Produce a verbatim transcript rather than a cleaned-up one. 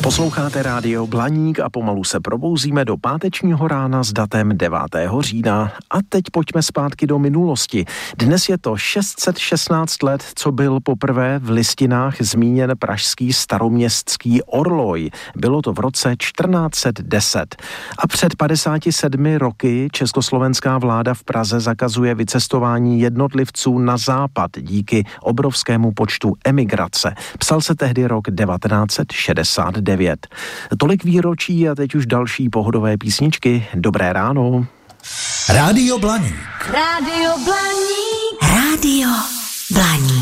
Posloucháte rádio Blaník a pomalu se probouzíme do pátečního rána s datem devátého října. A teď pojďme zpátky do minulosti. Dnes je to šest set šestnáct let, co byl poprvé v listinách zmíněn pražský staroměstský orloj. Bylo to v roce čtrnáct set deset. A před padesáti sedmi roky československá vláda v Praze zakazuje vycestování jednotlivců na západ díky obrovskému počtu emigrace. Psal se tehdy rok devatenáct set šedesát devět. Tolik výročí a teď už další pohodové písničky. Dobré ráno. Rádio Blaník. Rádio Blaník. Rádio Blaník.